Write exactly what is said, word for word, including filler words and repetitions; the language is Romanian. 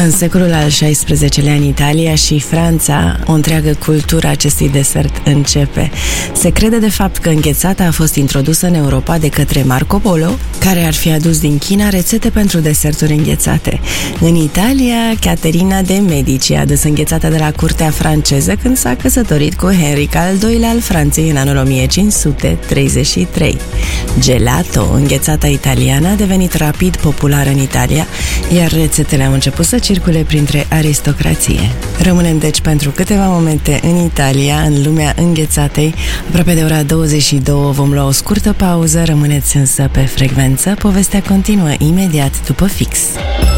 În secolul al șaisprezecelea-lea, în Italia și Franța, o întreagă cultură acestui desert începe. Se crede de fapt că înghețata a fost introdusă în Europa de către Marco Polo, care ar fi adus din China rețete pentru deserturi înghețate. În Italia, Caterina de Medici a adus înghețata de la curtea franceză când s-a căsătorit cu Henric al doilea al Franței în anul o mie cinci sute treizeci și trei. Gelato, înghețata italiană, a devenit rapid populară în Italia, iar rețetele au început să circule printre aristocrație. Rămânem deci pentru câteva momente în Italia, în lumea înghețatei. Aproape de ora douăzeci și două vom lua o scurtă pauză, rămâneți însă pe frecvență, povestea continuă imediat după fix.